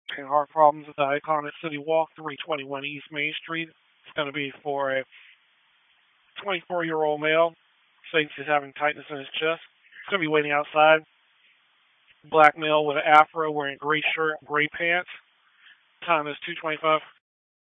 and heart problems at the iconic City Walk, 321 East Main Street. It's going to be for a 24-year-old male. Saying he's having tightness in his chest. He's going to be waiting outside. Black male with an afro wearing gray shirt, gray pants. Time is 2:25.